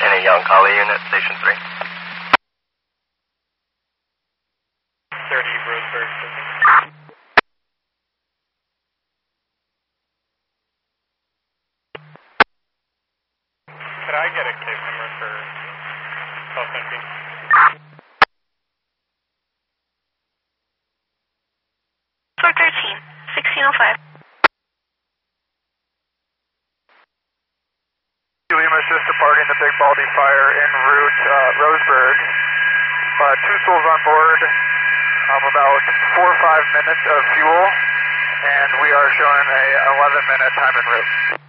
Lieutenant Young, Kali Unit, Station 3. 30 Roseburg. Could I get a case number for 1217? Floor 13, 1605. Lima is just departing the Big Baldy fire en route Roseburg. 2 souls on board, about 4 or 5 minutes of fuel, and we are showing a 11-minute time en route.